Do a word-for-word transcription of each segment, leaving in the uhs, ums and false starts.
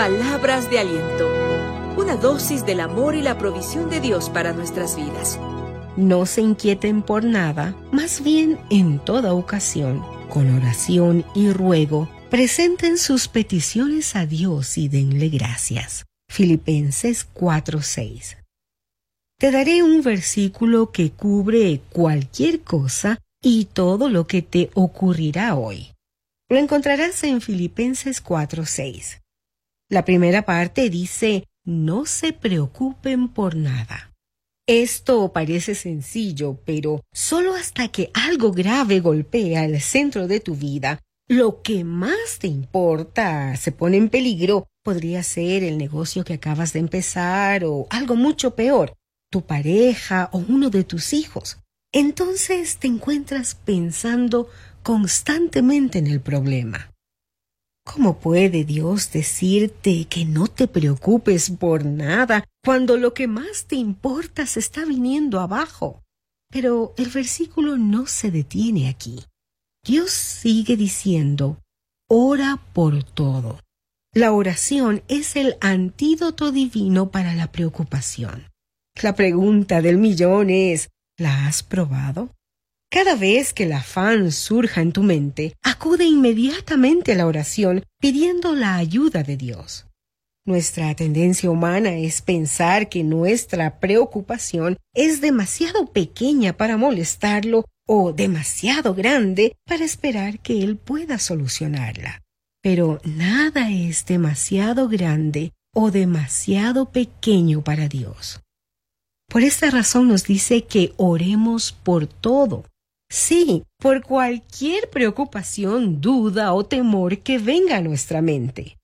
Palabras de aliento. Una dosis del amor y la provisión de Dios para nuestras vidas. No se inquieten por nada, más bien en toda ocasión, con oración y ruego, presenten sus peticiones a Dios y denle gracias. Filipenses cuatro seis. Te daré un versículo que cubre cualquier cosa y todo lo que te ocurrirá hoy. Lo encontrarás en Filipenses cuatro seis. La primera parte dice: no se preocupen por nada. Esto parece sencillo, pero solo hasta que algo grave golpea el centro de tu vida, lo que más te importa se pone en peligro. Podría ser el negocio que acabas de empezar o algo mucho peor, tu pareja o uno de tus hijos. Entonces te encuentras pensando constantemente en el problema. ¿Cómo puede Dios decirte que no te preocupes por nada cuando lo que más te importa se está viniendo abajo? Pero el versículo no se detiene aquí. Dios sigue diciendo: ora por todo. La oración es el antídoto divino para la preocupación. La pregunta del millón es: ¿la has probado? Cada vez que el afán surja en tu mente, acude inmediatamente a la oración pidiendo la ayuda de Dios. Nuestra tendencia humana es pensar que nuestra preocupación es demasiado pequeña para molestarlo o demasiado grande para esperar que Él pueda solucionarla. Pero nada es demasiado grande o demasiado pequeño para Dios. Por esta razón nos dice que oremos por todo. Sí, por cualquier preocupación, duda o temor que venga a nuestra mente.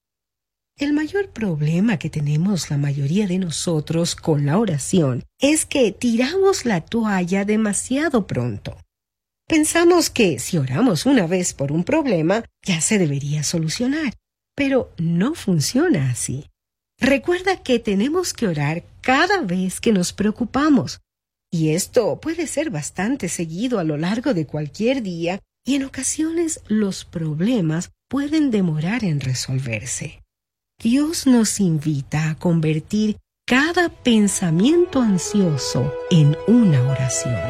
El mayor problema que tenemos la mayoría de nosotros con la oración es que tiramos la toalla demasiado pronto. Pensamos que si oramos una vez por un problema, ya se debería solucionar, pero no funciona así. Recuerda que tenemos que orar cada vez que nos preocupamos. Y esto puede ser bastante seguido a lo largo de cualquier día, y en ocasiones los problemas pueden demorar en resolverse. Dios nos invita a convertir cada pensamiento ansioso en una oración.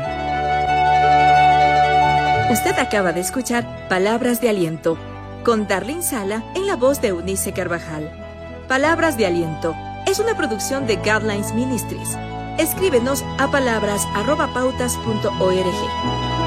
Usted acaba de escuchar Palabras de Aliento con Darlene Sala en la voz de Eunice Carvajal. Palabras de Aliento es una producción de Guidelines Ministries. Escríbenos a palabras arroba pautas punto org.